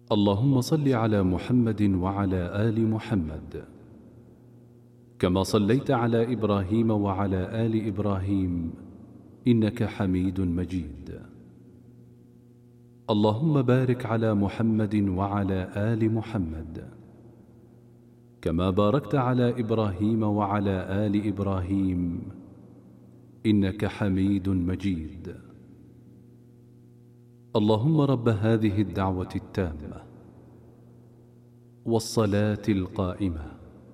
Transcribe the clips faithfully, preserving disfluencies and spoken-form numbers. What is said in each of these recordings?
اللهم صل على محمد وعلى آل محمد كما صليت على إبراهيم وعلى آل إبراهيم إنك حميد مجيد. اللهم بارك على محمد وعلى آل محمد كما باركت على إبراهيم وعلى آل إبراهيم إنك حميد مجيد. اللهم رب هذه الدعوة التامة والصلاة القائمة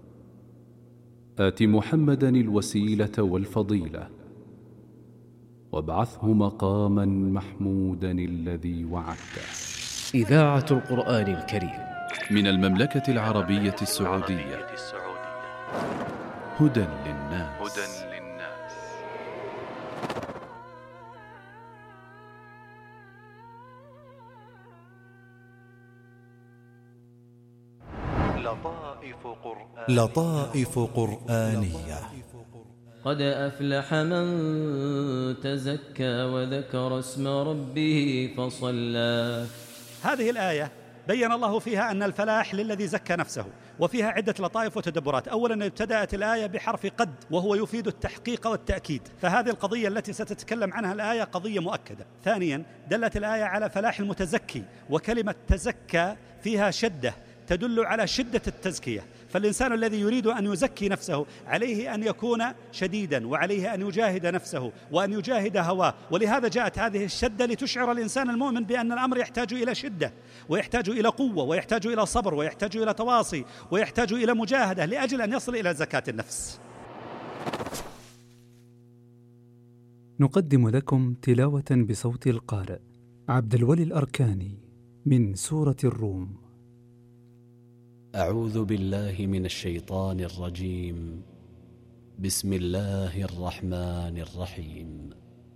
آت محمدا الوسيلة والفضيلة وابعثه مقاما محمودا الذي وعدته. إذاعة القرآن الكريم من المملكة العربية السعودية. هدى للناس. لطائف قرآنية. لطائف قرآنية. قد أفلح من تزكى وذكر اسم ربه فصلى. هذه الآية بين الله فيها أن الفلاح للذي زكى نفسه، وفيها عدة لطائف وتدبرات. أولا ابتدأت الآية بحرف قد وهو يفيد التحقيق والتأكيد، فهذه القضية التي ستتكلم عنها الآية قضية مؤكدة. ثانيا دلت الآية على فلاح المتزكي، وكلمة تزكى فيها شدة تدل على شدة التزكية، فالإنسان الذي يريد أن يزكي نفسه عليه أن يكون شديدا، وعليه أن يجاهد نفسه وأن يجاهد هواه. ولهذا جاءت هذه الشدة لتشعر الإنسان المؤمن بأن الأمر يحتاج إلى شدة، ويحتاج إلى قوة، ويحتاج إلى صبر، ويحتاج إلى تواصي، ويحتاج إلى مجاهدة لأجل أن يصل إلى زكاة النفس. نقدم لكم تلاوة بصوت القارئ عبد الولي الأركاني من سورة الروم. أعوذ بالله من الشيطان الرجيم. بسم الله الرحمن الرحيم.